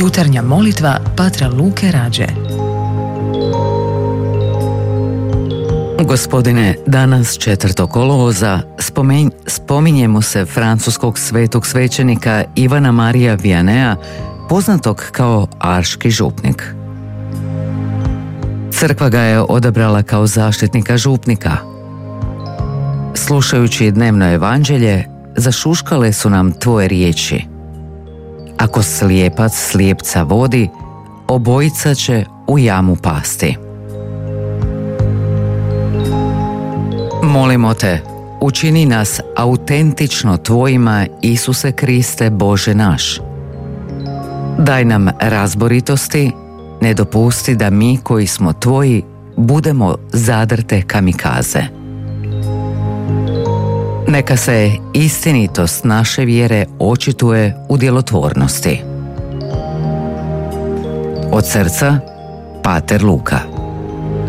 Jutarnja molitva Patra Luke Rađe. Gospodine, danas 4. kolovoza spominjemo se francuskog svetog svećenika Ivana Marija Viannea, poznatog kao Arški župnik. Crkva ga je odabrala kao zaštitnika župnika. Slušajući dnevno evanđelje, zašuškale su nam tvoje riječi. Ako slijepac slijepca vodi, obojica će u jamu pasti. Molimo te, učini nas autentično tvojima, Isuse Kriste, Bože naš. Daj nam razboritosti, ne dopusti da mi koji smo tvoji budemo zadrte kamikaze. Neka se istinitost naše vjere očituje u djelotvornosti. Od srca, Pater Luka.